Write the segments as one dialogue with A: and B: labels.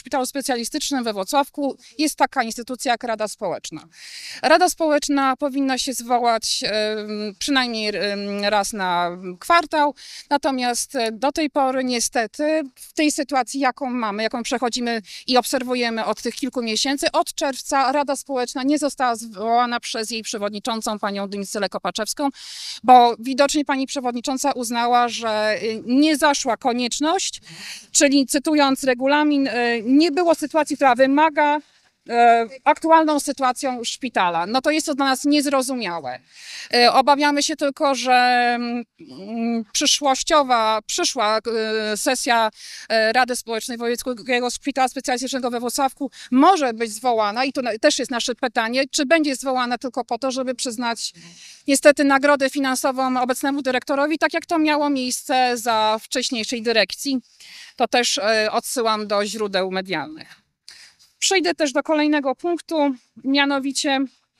A: Szpitalu Specjalistycznym we Włocławku jest taka instytucja jak Rada Społeczna. Rada Społeczna powinna się zwołać przynajmniej raz na kwartał, natomiast do tej pory niestety w tej sytuacji, jaką mamy, jaką przechodzimy i obserwujemy od tych kilku miesięcy, od czerwca Rada Społeczna nie została zwołana przez jej przewodniczącą, panią Domicylę Kopaczewską, bo widocznie pani przewodnicząca uznała, że nie zaszła konieczność, czyli cytując regulamin, nie było sytuacji, która wymaga aktualną sytuacją szpitala. No to jest to dla nas niezrozumiałe. Obawiamy się tylko, że przyszła sesja Rady Społecznej Wojewódzkiego Szpitala Specjalistycznego we Włocławku może być zwołana i to też jest nasze pytanie, czy będzie zwołana tylko po to, żeby przyznać niestety nagrodę finansową obecnemu dyrektorowi, tak jak to miało miejsce za wcześniejszej dyrekcji. To też odsyłam do źródeł medialnych. Przejdę też do kolejnego punktu, mianowicie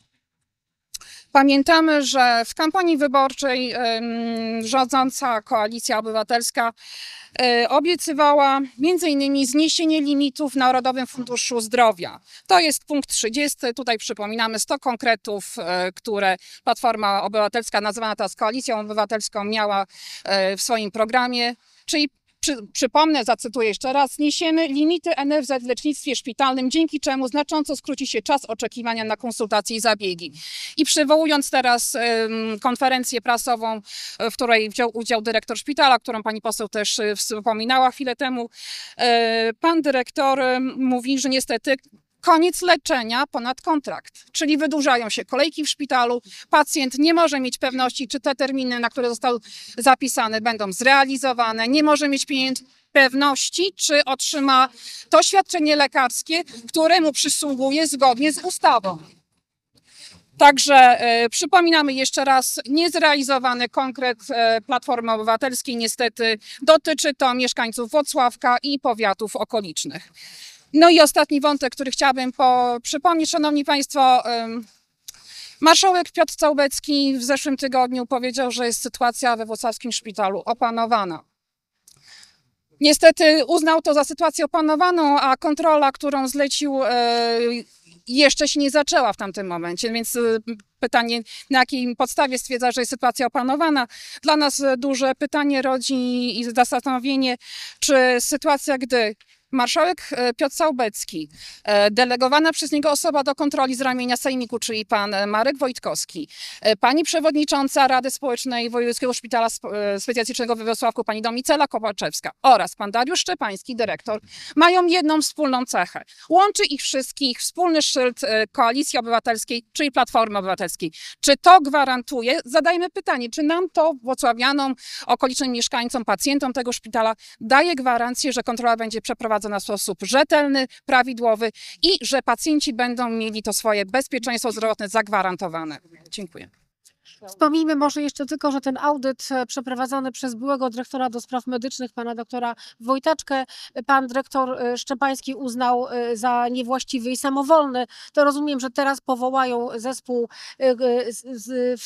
A: pamiętamy, że w kampanii wyborczej rządząca Koalicja Obywatelska obiecywała m.in. zniesienie limitów w Narodowym Funduszu Zdrowia. To jest punkt 30. Tutaj przypominamy 100 konkretów, które Platforma Obywatelska, nazywana teraz Koalicją Obywatelską, miała w swoim programie, czyli przypomnę, zacytuję jeszcze raz, zniesiemy limity NFZ w lecznictwie szpitalnym, dzięki czemu znacząco skróci się czas oczekiwania na konsultacje i zabiegi. I przywołując teraz konferencję prasową, w której wziął udział dyrektor szpitala, którą pani poseł też wspominała chwilę temu, pan dyrektor mówi, że niestety koniec leczenia ponad kontrakt, czyli wydłużają się kolejki w szpitalu, pacjent nie może mieć pewności, czy te terminy, na które został zapisany, będą zrealizowane, nie może mieć pewności, czy otrzyma to świadczenie lekarskie, które mu przysługuje zgodnie z ustawą. Także przypominamy jeszcze raz, niezrealizowany konkret Platformy Obywatelskiej niestety dotyczy to mieszkańców Włocławka i powiatów okolicznych. No i ostatni wątek, który chciałabym przypomnieć, szanowni państwo, marszałek Piotr Całbecki w zeszłym tygodniu powiedział, że jest sytuacja we włocławskim szpitalu opanowana. Niestety uznał to za sytuację opanowaną, a kontrola, którą zlecił, jeszcze się nie zaczęła w tamtym momencie, więc pytanie, na jakiej podstawie stwierdza, że jest sytuacja opanowana. Dla nas duże pytanie rodzi i zastanowienie, czy sytuacja, gdy marszałek Piotr Całbecki, delegowana przez niego osoba do kontroli z ramienia sejmiku, czyli pan Marek Wojtkowski, pani przewodnicząca Rady Społecznej Wojewódzkiego Szpitala Specjalistycznego we Włocławku, pani Domicela Kopaczewska oraz pan Dariusz Szczepański, dyrektor, mają jedną wspólną cechę. Łączy ich wszystkich wspólny szyld Koalicji Obywatelskiej, czyli Platformy Obywatelskiej. Czy to gwarantuje? Zadajmy pytanie, czy nam to, włocławianom, okolicznym mieszkańcom, pacjentom tego szpitala daje gwarancję, że kontrola będzie przeprowadzona w sposób rzetelny, prawidłowy i że pacjenci będą mieli to swoje bezpieczeństwo zdrowotne zagwarantowane. Dziękuję.
B: Wspomnijmy może jeszcze tylko, że ten audyt przeprowadzony przez byłego dyrektora do spraw medycznych, pana doktora Wojtaczkę, pan dyrektor Szczepański uznał za niewłaściwy i samowolny. To rozumiem, że teraz powołają zespół, w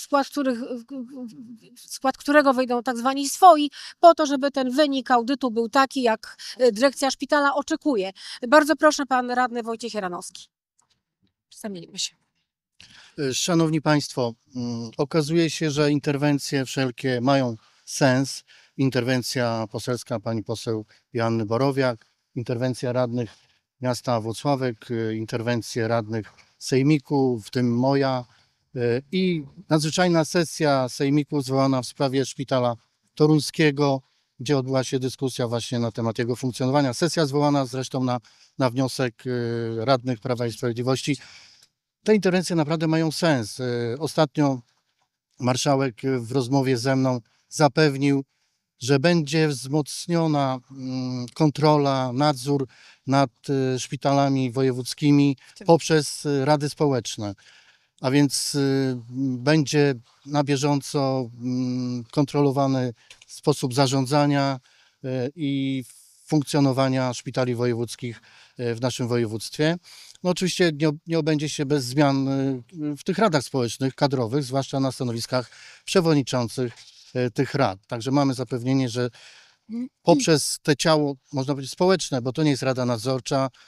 B: skład którego wejdą tak zwani swoi, po to, żeby ten wynik audytu był taki, jak dyrekcja szpitala oczekuje. Bardzo proszę, pan radny Wojciech Jaranowski. Przedstawimy się.
C: Szanowni Państwo, okazuje się, że interwencje wszelkie mają sens. Interwencja poselska pani poseł Joanny Borowiak, interwencja radnych miasta Włocławek, interwencje radnych sejmiku, w tym moja i nadzwyczajna sesja sejmiku zwołana w sprawie szpitala toruńskiego, gdzie odbyła się dyskusja właśnie na temat jego funkcjonowania. Sesja zwołana zresztą na wniosek radnych Prawa i Sprawiedliwości. Te interwencje naprawdę mają sens. Ostatnio marszałek w rozmowie ze mną zapewnił, że będzie wzmocniona kontrola, nadzór nad szpitalami wojewódzkimi poprzez rady społeczne. A więc będzie na bieżąco kontrolowany sposób zarządzania i funkcjonowania szpitali wojewódzkich w naszym województwie. No oczywiście nie obędzie się bez zmian w tych radach społecznych, kadrowych, zwłaszcza na stanowiskach przewodniczących tych rad. Także mamy zapewnienie, że poprzez te ciało, można powiedzieć społeczne, bo to nie jest rada nadzorcza,